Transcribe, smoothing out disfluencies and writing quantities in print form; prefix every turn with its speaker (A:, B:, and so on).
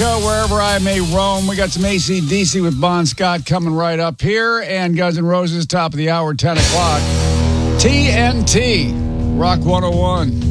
A: America, wherever I may roam. We got some AC/DC with Bon Scott coming right up here, and Guns N' Roses, top of the hour, 10 o'clock. TNT, Rock 101.